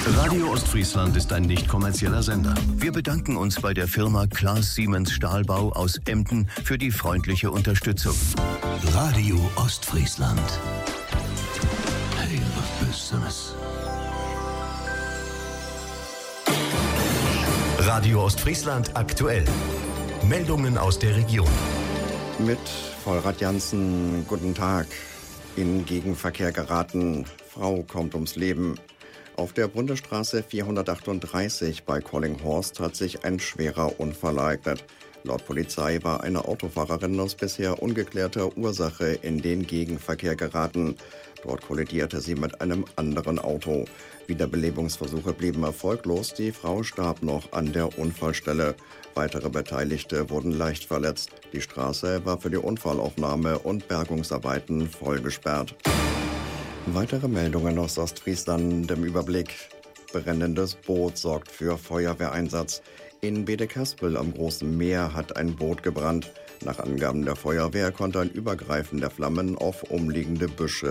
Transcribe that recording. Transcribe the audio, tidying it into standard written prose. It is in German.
Radio Ostfriesland ist ein nicht kommerzieller Sender. Wir bedanken uns bei der Firma Klaas Siemens Stahlbau aus Emden für die freundliche Unterstützung. Radio Ostfriesland. Hail of Business. Radio Ostfriesland aktuell. Meldungen aus der Region. Mit Vollrad Jansen, guten Tag. In Gegenverkehr geraten. Frau kommt ums Leben. Auf der Bundesstraße 438 bei Collinghorst hat sich ein schwerer Unfall ereignet. Laut Polizei war eine Autofahrerin aus bisher ungeklärter Ursache in den Gegenverkehr geraten. Dort kollidierte sie mit einem anderen Auto. Wiederbelebungsversuche blieben erfolglos. Die Frau starb noch an der Unfallstelle. Weitere Beteiligte wurden leicht verletzt. Die Straße war für die Unfallaufnahme und Bergungsarbeiten voll gesperrt. Weitere Meldungen aus Ostfriesland im Überblick. Brennendes Boot sorgt für Feuerwehreinsatz. In Bedekaspel am Großen Meer hat ein Boot gebrannt. Nach Angaben der Feuerwehr konnte ein Übergreifen der Flammen auf umliegende Büsche